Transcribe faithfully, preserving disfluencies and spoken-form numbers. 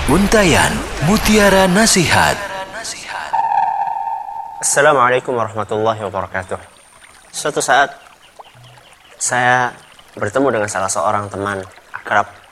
Untayan Mutiara Nasihat. Assalamualaikum warahmatullahi wabarakatuh. Suatu saat saya bertemu dengan salah seorang teman akrab